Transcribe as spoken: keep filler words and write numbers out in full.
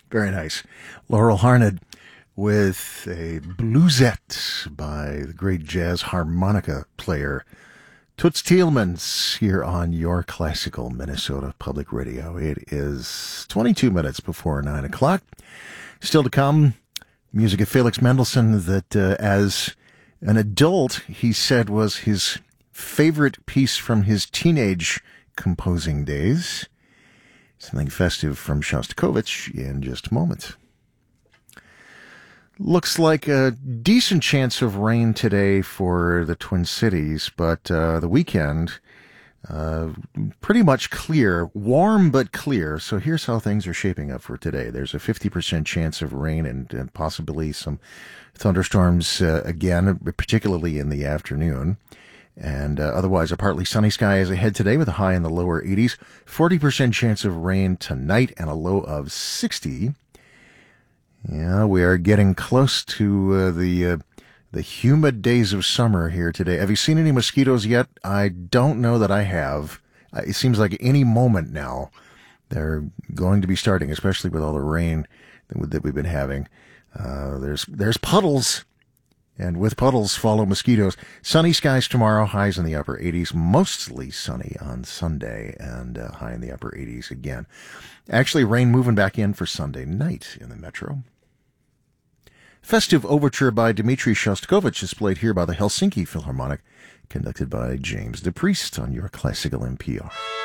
Very nice. Laurel Harned with a bluesette by the great jazz harmonica player Toots Thielemans here on your classical Minnesota Public Radio. It is twenty-two minutes before nine o'clock. Still to come, music of Felix Mendelssohn that uh, as an adult he said was his favorite piece from his teenage composing days. Something festive from Shostakovich in just a moment. Looks like a decent chance of rain today for the Twin Cities, but uh, the weekend, uh, pretty much clear, warm but clear. So here's how things are shaping up for today. There's a fifty percent chance of rain and, and possibly some thunderstorms uh, again, particularly in the afternoon. And uh, otherwise, a partly sunny sky is ahead today with a high in the lower eighties. forty percent chance of rain tonight and a low of sixty. Yeah, we are getting close to uh, the uh, the humid days of summer here today. Have you seen any mosquitoes yet? I don't know that I have. Uh, it seems like any moment now they're going to be starting, especially with all the rain that, that we've been having. Uh, there's there's puddles, and with puddles follow mosquitoes. Sunny skies tomorrow, highs in the upper eighties. Mostly sunny on Sunday, and uh, high in the upper eighties again. Actually, rain moving back in for Sunday night in the metro. Festive Overture by Dmitri Shostakovich is played here by the Helsinki Philharmonic, conducted by James DePriest on your classical N P R.